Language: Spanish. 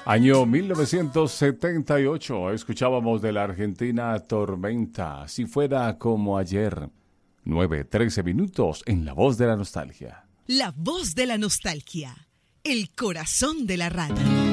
Año 1978, escuchábamos de la Argentina Tormenta, si fuera como ayer. 9:13 en La Voz de la Nostalgia. La Voz de la Nostalgia, el corazón de la radio.